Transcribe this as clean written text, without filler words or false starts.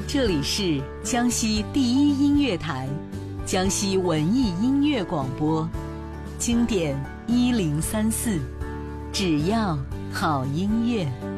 这里是江西第一音乐台，江西文艺音乐广播，经典1034，只要好音乐。